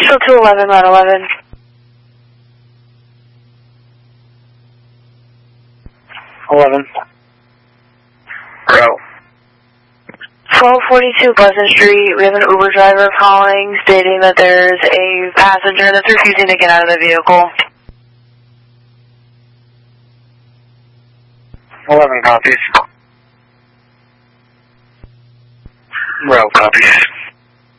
Still 211, Route 11. 11. Go. 1242 Pleasant Street. We have an Uber driver calling stating that there's a passenger that's refusing to get out of the vehicle. 11 copies. Row copies.